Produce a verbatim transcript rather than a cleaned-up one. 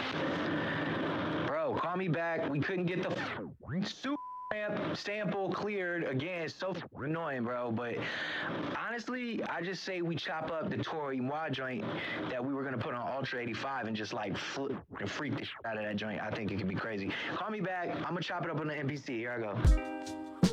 Bro, call me back. We couldn't get the super ramp sample cleared again. It's so annoying, bro. But honestly, I just say we chop up the Tory Moi joint that we were gonna put on Ultra eighty-five and just like flip and freak the shit out of that joint. I think it could be crazy. Call me back. I'm gonna chop it up on the N P C. Here I go.